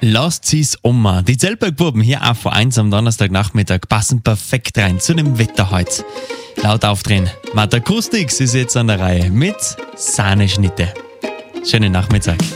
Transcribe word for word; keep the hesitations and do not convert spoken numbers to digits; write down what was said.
Lasst sie's um. Die Zellbergbuben hier auf vor eins am Donnerstagnachmittag passen perfekt rein zu dem Wetter heute. Laut aufdrehen. Marta Kustix ist jetzt an der Reihe mit Sahneschnitte. Schönen Nachmittag.